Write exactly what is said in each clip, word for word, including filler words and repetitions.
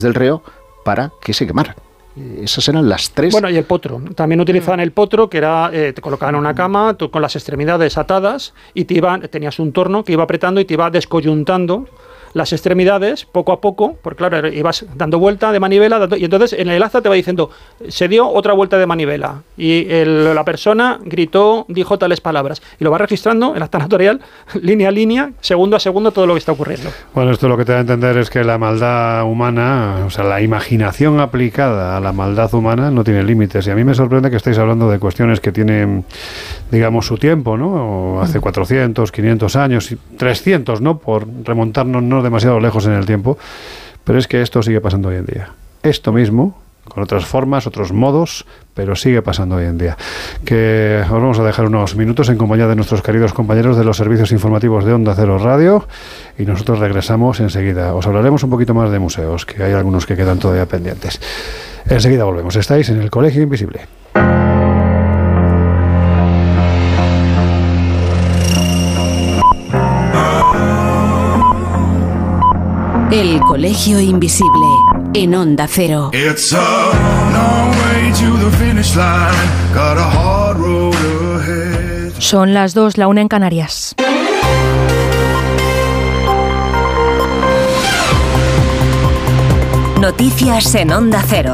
del reo para que se quemaran. Esas eran las tres. Bueno, y el potro. También utilizaban el potro, que era, eh, te colocaban en una cama, tú con las extremidades atadas, y te iban, tenías un torno que iba apretando y te iba descoyuntando las extremidades poco a poco, porque claro, ibas dando vuelta de manivela, dando, y entonces en el acta te va diciendo, se dio otra vuelta de manivela, y el, la persona gritó, dijo tales palabras, y lo va registrando el acta notarial, línea a línea, segundo a segundo, todo lo que está ocurriendo. Bueno, esto lo que te da a entender es que la maldad humana, o sea, la imaginación aplicada a la maldad humana no tiene límites, y a mí me sorprende que estéis hablando de cuestiones que tienen, digamos, su tiempo, ¿no? O hace cuatrocientos, quinientos años, trescientos, ¿no? Por remontarnos, no demasiado lejos en el tiempo, pero es que esto sigue pasando hoy en día. Esto mismo, con otras formas, otros modos, pero sigue pasando hoy en día. Que os vamos a dejar unos minutos en compañía de nuestros queridos compañeros de los servicios informativos de Onda Cero Radio, y nosotros regresamos enseguida. Os hablaremos un poquito más de museos, que hay algunos que quedan todavía pendientes. Enseguida volvemos. Estáis en el Colegio Invisible. El Colegio Invisible, en Onda Cero. Son las dos, la una en Canarias. Noticias en Onda Cero.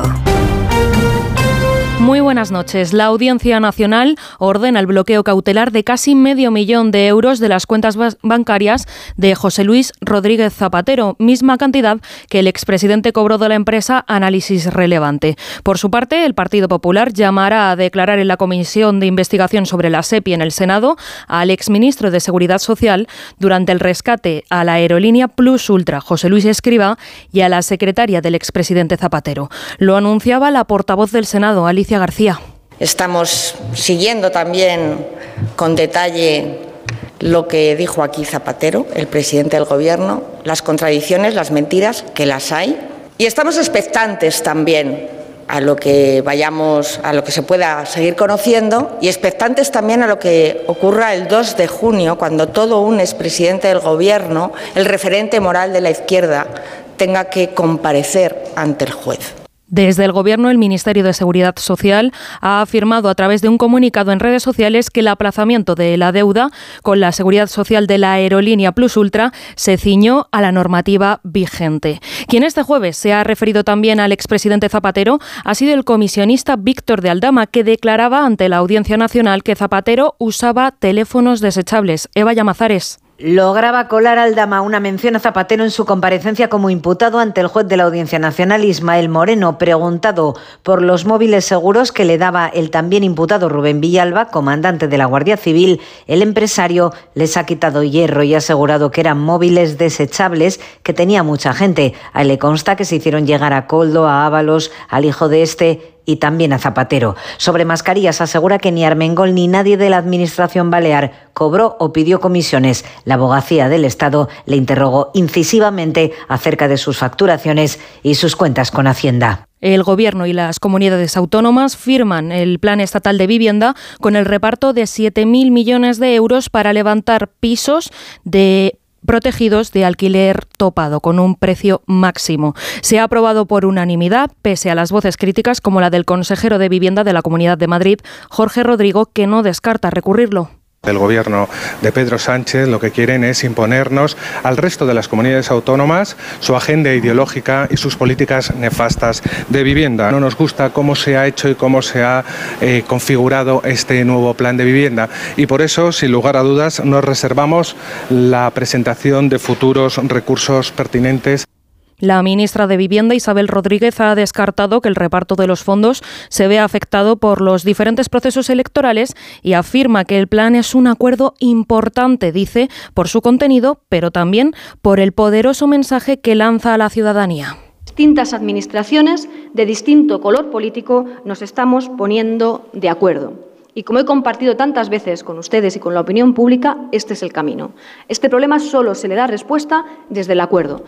Muy buenas noches. La Audiencia Nacional ordena el bloqueo cautelar de casi medio millón de euros de las cuentas bancarias de José Luis Rodríguez Zapatero, misma cantidad que el expresidente cobró de la empresa Análisis Relevante. Por su parte, el Partido Popular llamará a declarar en la Comisión de Investigación sobre la SEPI en el Senado al exministro de Seguridad Social durante el rescate a la aerolínea Plus Ultra, José Luis Escrivá, y a la secretaria del expresidente Zapatero. Lo anunciaba la portavoz del Senado, Alicia García. Estamos siguiendo también con detalle lo que dijo aquí Zapatero, el presidente del Gobierno, las contradicciones, las mentiras, que las hay, y estamos expectantes también a lo que vayamos, a lo que se pueda seguir conociendo, y expectantes también a lo que ocurra el dos de junio, cuando todo un expresidente del Gobierno, el referente moral de la izquierda, tenga que comparecer ante el juez. Desde el Gobierno, el Ministerio de Seguridad Social ha afirmado a través de un comunicado en redes sociales que el aplazamiento de la deuda con la Seguridad Social de la aerolínea Plus Ultra se ciñó a la normativa vigente. Quien este jueves se ha referido también al expresidente Zapatero ha sido el comisionista Víctor de Aldama, que declaraba ante la Audiencia Nacional que Zapatero usaba teléfonos desechables. Eva Llamazares. Lograba colar Aldama una mención a Zapatero en su comparecencia como imputado ante el juez de la Audiencia Nacional, Ismael Moreno. Preguntado por los móviles seguros que le daba el también imputado Rubén Villalba, comandante de la Guardia Civil, el empresario les ha quitado hierro y ha asegurado que eran móviles desechables que tenía mucha gente. A él le consta que se hicieron llegar a Koldo, a Ábalos, al hijo de este y también a Zapatero. Sobre mascarillas asegura que ni Armengol ni nadie de la Administración Balear cobró o pidió comisiones. La Abogacía del Estado le interrogó incisivamente acerca de sus facturaciones y sus cuentas con Hacienda. El Gobierno y las comunidades autónomas firman el Plan Estatal de Vivienda con el reparto de siete mil millones de euros para levantar pisos de protegidos de alquiler topado con un precio máximo. Se ha aprobado por unanimidad, pese a las voces críticas como la del consejero de Vivienda de la Comunidad de Madrid, Jorge Rodrigo, que no descarta recurrirlo. El gobierno de Pedro Sánchez lo que quieren es imponernos al resto de las comunidades autónomas su agenda ideológica y sus políticas nefastas de vivienda. No nos gusta cómo se ha hecho y cómo se ha eh, configurado este nuevo plan de vivienda, y por eso, sin lugar a dudas, nos reservamos la presentación de futuros recursos pertinentes. La ministra de Vivienda, Isabel Rodríguez, ha descartado que el reparto de los fondos se vea afectado por los diferentes procesos electorales y afirma que el plan es un acuerdo importante, dice, por su contenido, pero también por el poderoso mensaje que lanza a la ciudadanía. Distintas administraciones de distinto color político nos estamos poniendo de acuerdo. Y como he compartido tantas veces con ustedes y con la opinión pública, este es el camino. Este problema solo se le da respuesta desde el acuerdo.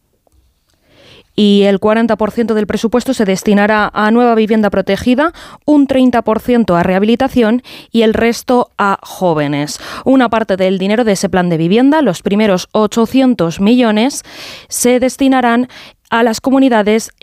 Y el cuarenta por ciento del presupuesto se destinará a nueva vivienda protegida, un treinta por ciento a rehabilitación y el resto a jóvenes. Una parte del dinero de ese plan de vivienda, los primeros ochocientos millones, se destinarán a las comunidades